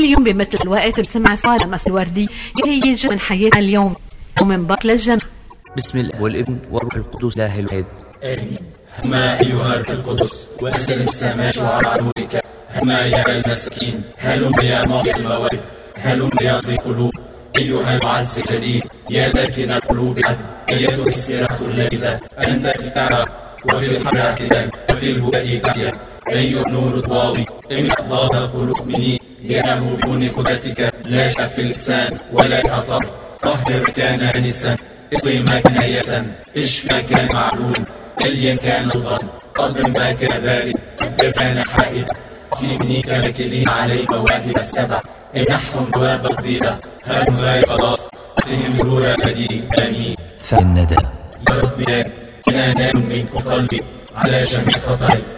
يوم بمثل الوقت بسمع صالة مثل وردي يهيج من حياتنا اليوم ومن بق للجنة. بسم الله والابن والروح القدس الله الواحد آمين. هما أيها الروح القدس وأسر السماء شعراء نورك، هما يا المسكين، هلم يا معطي المواد، هلم يا ضي قلوب، أيها المعز الجليل، يا ذاكر القلوب عذب، أيتها السيرة اللذيذة، أنت في التعب وفي الحر اعتدال وفي البكاء بعيا، أيها النور الضاوي، املأ ضاد القلوب مني، لأنه بدون قدرتك لا شاف اللسان ولا خطر. طهر كان آنسا، اطوي ما كان ياسا، اشف ما كان معلول، أيا كان الظن، قدر ما كان بارد، حب كان حائد، في ابنك لكلين علي مواهب السبع، امنحهم جواب الضيبة، هام غاية خلاص، فيهم نور بديع. آمين. فالندى يا رب إنا نال منك قلبي على جميع خطايا،